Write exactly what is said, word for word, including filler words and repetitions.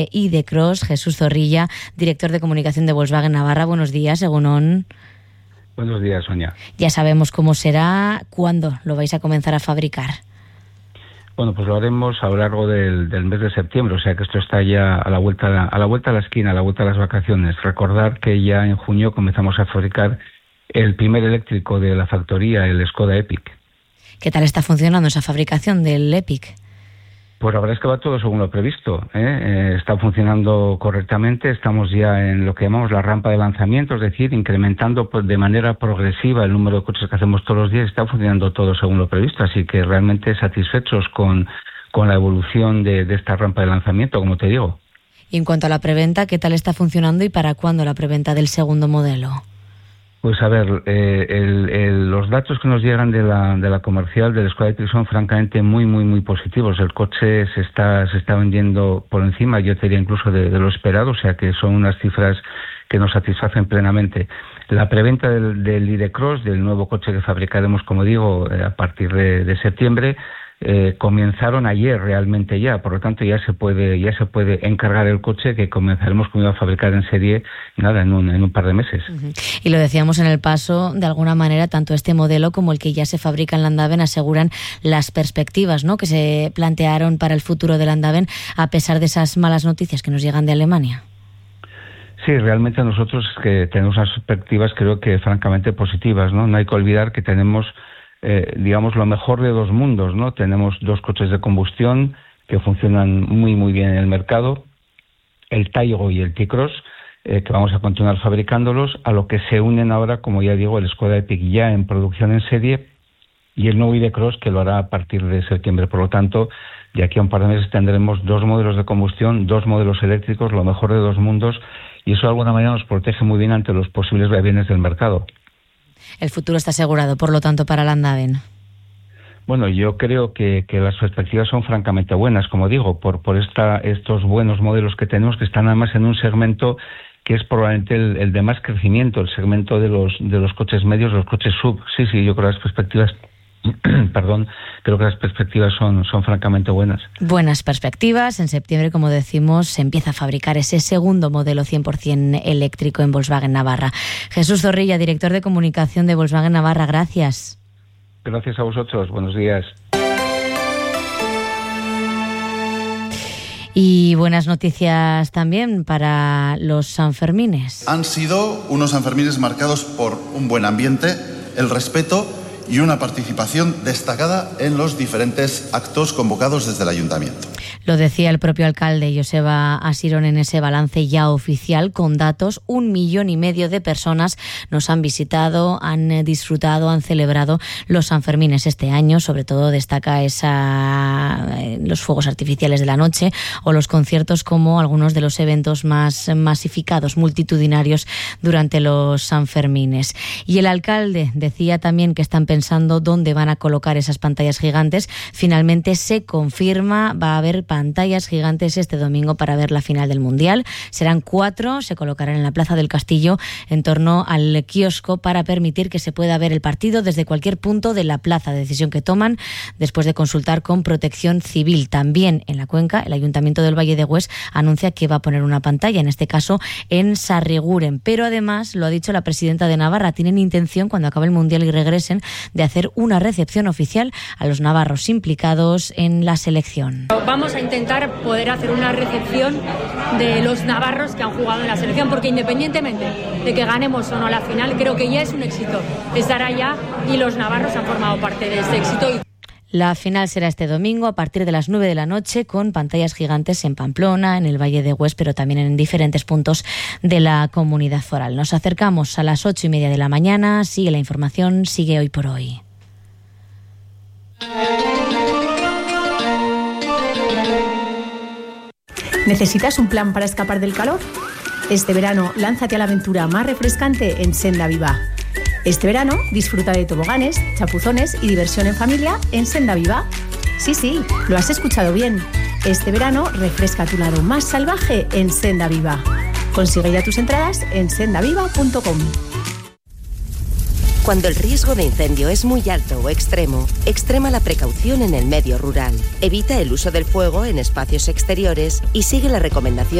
y de Cross, Jesús Zorrilla, director de comunicación de Volkswagen Navarra. Buenos días, Egunon. Buenos días, Sonia. Ya sabemos cómo será. ¿Cuándo lo vais a comenzar a fabricar? Bueno, pues lo haremos a lo largo del, del mes de septiembre, o sea que esto está ya a la vuelta a la, a la vuelta a la esquina, a la vuelta a las vacaciones. Recordar que ya en junio comenzamos a fabricar el primer eléctrico de la factoría, el Skoda Epic. ¿Qué tal está funcionando esa fabricación del Epic? Pues la verdad es que va todo según lo previsto, ¿eh? Eh, está funcionando correctamente, estamos ya en lo que llamamos la rampa de lanzamiento, es decir, incrementando pues, de manera progresiva el número de coches que hacemos todos los días, está funcionando todo según lo previsto, así que realmente satisfechos con, con la evolución de, de esta rampa de lanzamiento, como te digo. Y en cuanto a la preventa, ¿qué tal está funcionando y para cuándo la preventa del segundo modelo? Pues a ver, eh, el, el, los datos que nos llegan de la, de la comercial del Skoda Epic son francamente muy, muy, muy positivos. El coche se está, se está vendiendo por encima, yo te diría incluso de, de lo esperado, o sea que son unas cifras que nos satisfacen plenamente. La preventa del, del i-Cross, del nuevo coche que fabricaremos, como digo, eh, a partir de, de septiembre, Eh, comenzaron ayer realmente ya, por lo tanto ya se puede ya se puede encargar el coche que comenzaremos como iba a fabricar en serie nada en un, en un par de meses. Uh-huh. Y lo decíamos en el paso, de alguna manera tanto este modelo como el que ya se fabrica en Landaven aseguran las perspectivas, ¿no?, que se plantearon para el futuro de Landaven a pesar de esas malas noticias que nos llegan de Alemania. Sí, realmente nosotros que tenemos unas perspectivas creo que francamente positivas, ¿no? No hay que olvidar que tenemos Eh, digamos, lo mejor de dos mundos, ¿no? Tenemos dos coches de combustión que funcionan muy, muy bien en el mercado, el Taygo y el T-Cross, eh, que vamos a continuar fabricándolos, a lo que se unen ahora, como ya digo, el Skoda Epic ya en producción en serie y el nuevo i-Cross que lo hará a partir de septiembre. Por lo tanto, de aquí a un par de meses tendremos dos modelos de combustión, dos modelos eléctricos, lo mejor de dos mundos, y eso de alguna manera nos protege muy bien ante los posibles vaivenes del mercado. El futuro está asegurado, por lo tanto, para Landaven. Bueno, yo creo que, que las perspectivas son francamente buenas, como digo, por, por esta, estos buenos modelos que tenemos, que están además en un segmento que es probablemente el, el de más crecimiento, el segmento de los de los coches medios, los coches sub. Sí, sí, yo creo que las perspectivas, perdón, creo que las perspectivas son, son francamente buenas. Buenas perspectivas. En septiembre, como decimos, se empieza a fabricar ese segundo modelo cien por ciento eléctrico en Volkswagen Navarra. Jesús Zorrilla, director de comunicación de Volkswagen Navarra, gracias. Gracias a vosotros, buenos días. Y buenas noticias también para los Sanfermines. Han sido unos Sanfermines marcados por un buen ambiente, el respeto y una participación destacada en los diferentes actos convocados desde el Ayuntamiento. Lo decía el propio alcalde Joseba Asirón en ese balance ya oficial con datos. Un millón y medio de personas nos han visitado, han disfrutado, han celebrado los Sanfermines este año. Sobre todo destaca esa, los fuegos artificiales de la noche o los conciertos como algunos de los eventos más masificados, multitudinarios durante los Sanfermines. Y el alcalde decía también que están pensando dónde van a colocar esas pantallas gigantes. Finalmente se confirma, va a haber pantallas gigantes este domingo para ver la final del Mundial. Serán cuatro, se colocarán en la Plaza del Castillo en torno al kiosco para permitir que se pueda ver el partido desde cualquier punto de la plaza, decisión que toman después de consultar con Protección Civil. También en la Cuenca, el Ayuntamiento del Valle de Hues anuncia que va a poner una pantalla, en este caso en Sarriguren. Pero además, lo ha dicho la presidenta de Navarra, tienen intención, cuando acabe el Mundial y regresen, de hacer una recepción oficial a los navarros implicados en la selección. Vamos a intentar poder hacer una recepción de los navarros que han jugado en la selección, porque independientemente de que ganemos o no la final, creo que ya es un éxito estar allá y los navarros han formado parte de ese éxito. La final será este domingo a partir de las nueve de la noche con pantallas gigantes en Pamplona, en el Valle de Hues, pero también en diferentes puntos de la comunidad foral. Nos acercamos a las ocho y media de la mañana. Sigue la información, sigue Hoy por Hoy. ¿Necesitas un plan para escapar del calor? Este verano, lánzate a la aventura más refrescante en Senda Viva. Este verano, disfruta de toboganes, chapuzones y diversión en familia en Senda Viva. Sí, sí, lo has escuchado bien. Este verano, refresca tu lado más salvaje en Senda Viva. Consigue ya tus entradas en sendaviva punto com. Cuando el riesgo de incendio es muy alto o extremo, extrema la precaución en el medio rural. Evita el uso del fuego en espacios exteriores y sigue la recomendación